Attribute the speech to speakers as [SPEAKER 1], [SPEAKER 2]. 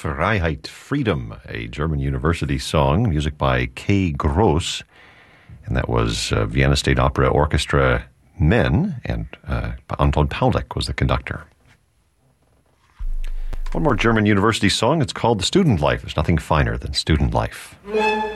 [SPEAKER 1] Freiheit, Freedom, a German university song, music by K. Gross, and that was Vienna State Opera Orchestra Men, and Anton Paulik was the conductor. One more German university song, it's called The Student Life. There's nothing finer than student life.